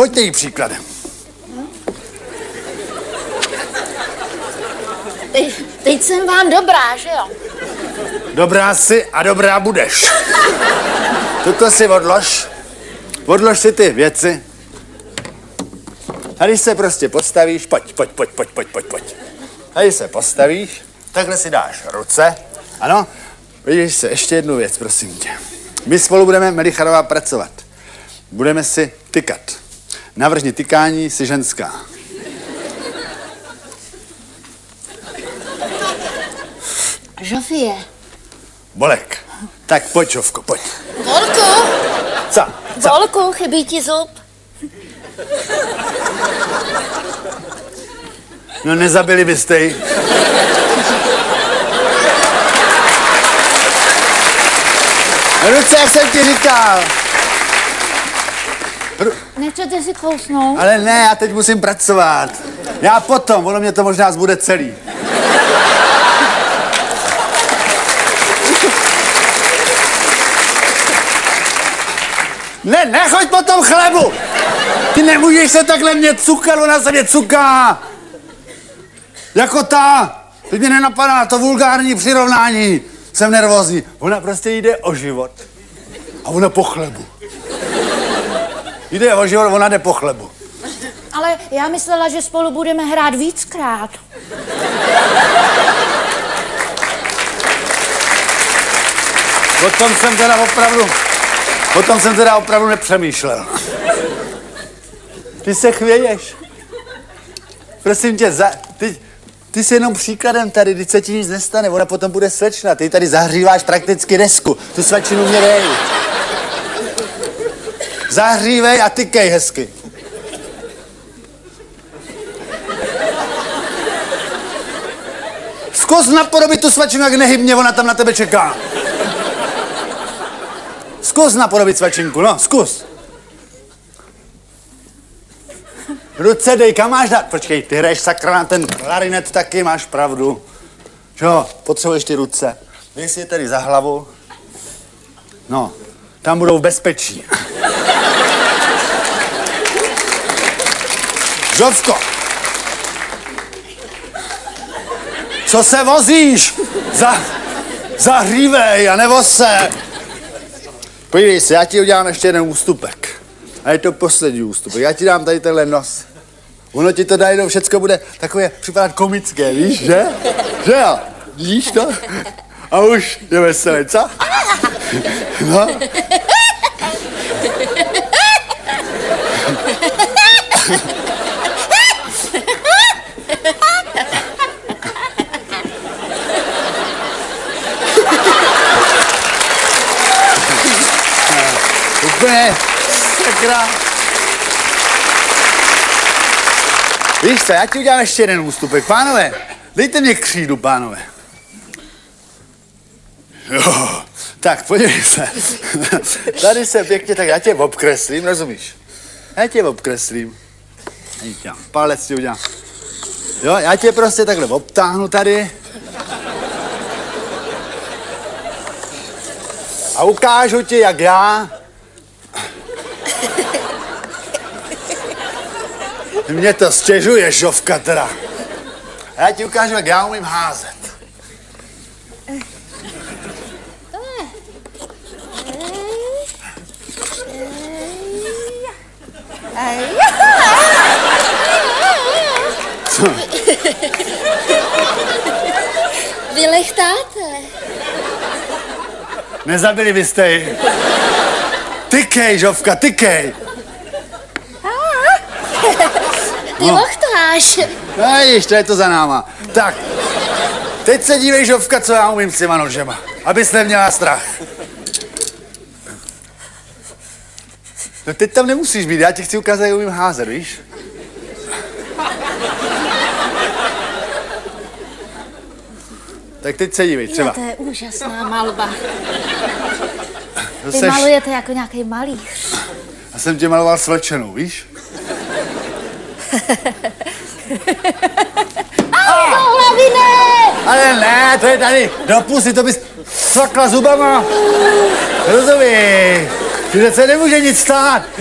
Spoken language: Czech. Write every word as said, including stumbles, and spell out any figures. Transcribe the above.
Pojďte jí příkladem. Teď, teď jsem vám dobrá, že jo? Dobrá jsi a dobrá budeš. Tuto si odlož. Odlož si ty věci. Tady se prostě postavíš, pojď, pojď, pojď, pojď, pojď, pojď, pojď. Tady se postavíš, takhle si dáš ruce, ano. Vidíš se, ještě jednu věc, prosím tě. My spolu budeme, Melicharová, pracovat. Budeme si tykat. Na vrchní tykání si ženská. Žofie. Bolek. Tak pojď, Žofko, pojď. Volku. Co? Co? Volku, chybí ti zub. No nezabili byste ji. Ruce, jak jsem ti říkal. Ru... Nechcete si kousnout? Ale ne, já teď musím pracovat. Já potom, ono mě to možná zbude celý. Ne, nechoď po tom chlebu! Ty nemůžeš se takhle mě cukat, ona se mě cuká! Jako ta! Teď mě nenapadá to vulgární přirovnání. Jsem nervózní. Ona prostě jde o život. A ona po chlebu. Jde o život, ona jde po chlebu. Ale já myslela, že spolu budeme hrát víckrát. O tom jsem teda opravdu, o tom jsem teda opravdu nepřemýšlel. Ty se chvěješ. Prosím tě, za, ty, ty jsi jenom příkladem tady, když se ti nic nestane, ona potom bude slečna. Ty tady zahříváš prakticky desku. Tu svačinu mě dej. Zahřívej a tykej hezky. Zkus napodobit tu svačinu, jak nehybně, ona tam na tebe čeká. Zkus napodobit svačinku, no, zkus. Ruce dej, kam máš dát? Počkej, ty hraješ sakra na ten klarinet taky, máš pravdu. Jo, potřebuješ ty ruce. Dej si je tady za hlavu. No, tam budou v bezpečí. Žovko! Co se vozíš? Za, zahřívej a nevoz se. Podívej se, já ti udělám ještě jeden ústupek. A je to poslední ústupek. Já ti dám tady tenhle nos. Ono ti to najednou všecko bude takové připadat komické, víš, že? Že jo? Vidíš to? A už je veselé, co? No. Úplně, sakra. Víš co, já ti udělám ještě jeden ústupek. Pánové, dejte mě křídu, pánové. Jo, tak podívej se. Tady se pěkně, tak já tě obkreslím, rozumíš? Já tě obkreslím. Já tě palec ti udělám. Jo, já tě prostě takhle obtáhnu tady. A ukážu ti, jak já... Mě to stěžuje, Žovka, teda. A já ti ukážu, jak já umím házet. Co? Vy lechtáte. Nezabili byste ji. Tykej, Žovka, tykej. Ty no. Lochtáš. No již, to je to za náma. Tak, teď se dívej, Žovka, co já umím s těma nožema. Abys neměla strach. No teď tam nemusíš být, já ti chci ukázat, jak umím házet, víš? Tak teď se dívej, třeba. Jo, to je úžasná malba. Vy Seš... malujete jako nějaký malíř. Já jsem tě maloval slečenou, víš? Ale do hlavy ne! Ale ne, to je tady do pusy, to bys sakla zubama. Rozumíš? Ty se nemůže nic stát.